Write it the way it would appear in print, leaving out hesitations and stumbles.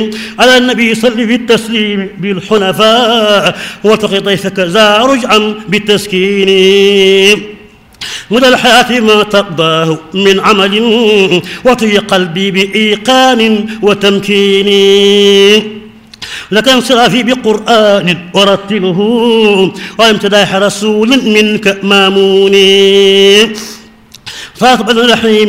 على النبي صل بالتسليم بالحنفاء واتق ضيفك ذا رجعا بالتسكين مدى الحياة ما تقضاه من عمل وطي قلبي بإيقان وتمكين لك انصرافي بقرآن ورتله وامتداح رسول منك مامون فاقبل الرحيم